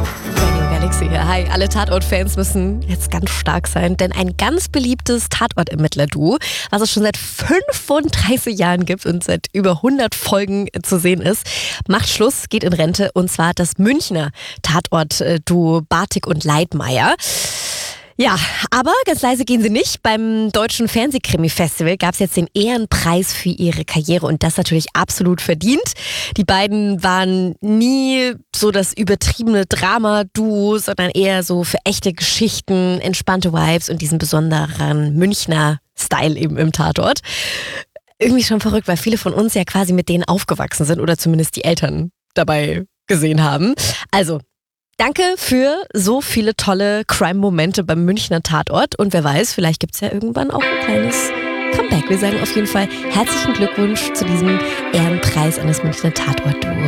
Radio Galaxy hier. Hi, alle Tatort-Fans müssen jetzt ganz stark sein, denn ein ganz beliebtes Tatort-Ermittler-Duo, was es schon seit 35 Jahren gibt und seit über 100 Folgen zu sehen ist, macht Schluss, geht in Rente, und zwar das Münchner Tatort-Duo Bartik und Leitmayr. Ja, aber ganz leise gehen sie nicht. Beim Deutschen Fernsehkrimi-Festival gab es jetzt den Ehrenpreis für ihre Karriere und das natürlich absolut verdient. Die beiden waren nie so das übertriebene Drama-Duo, sondern eher so für echte Geschichten, entspannte Vibes und diesen besonderen Münchner Style eben im Tatort. Irgendwie schon verrückt, weil viele von uns ja quasi mit denen aufgewachsen sind oder zumindest die Eltern dabei gesehen haben. Also, danke für so viele tolle Crime-Momente beim Münchner Tatort. Und wer weiß, vielleicht gibt es ja irgendwann auch ein kleines Comeback. Wir sagen auf jeden Fall herzlichen Glückwunsch zu diesem Ehrenpreis an das Münchner Tatort-Duo.